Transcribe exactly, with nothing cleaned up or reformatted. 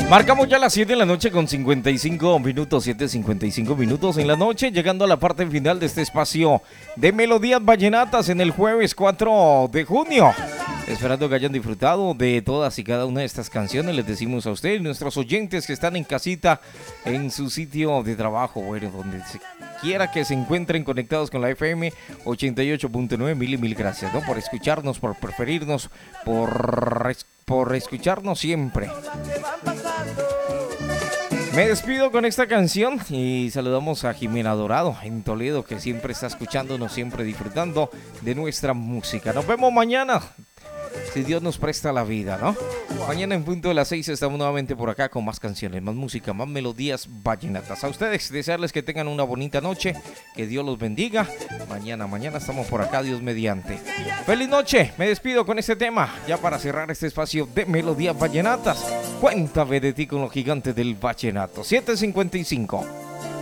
Marcamos ya las siete de la noche con cincuenta y cinco minutos, siete cincuenta y cinco minutos en la noche, llegando a la parte final de este espacio de Melodías Vallenatas en el jueves cuatro de junio. Esperando que hayan disfrutado de todas y cada una de estas canciones, les decimos a ustedes, nuestros oyentes que están en casita, en su sitio de trabajo, bueno, donde se quiera que se encuentren conectados con la F M ochenta y ocho punto nueve, mil y mil gracias, ¿no? Por escucharnos, por preferirnos, por, por escucharnos siempre. Me despido con esta canción y saludamos a Jimena Dorado en Toledo, que siempre está escuchándonos, siempre disfrutando de nuestra música. Nos vemos mañana, si Dios nos presta la vida, ¿no? Mañana en punto de las seis estamos nuevamente por acá con más canciones, más música, más melodías vallenatas. A ustedes desearles que tengan una bonita noche, que Dios los bendiga. Mañana, mañana estamos por acá, Dios mediante. Feliz noche, me despido con este tema, ya para cerrar este espacio de melodías vallenatas. Cuéntame de ti con los gigantes del vallenato. siete cincuenta y cinco.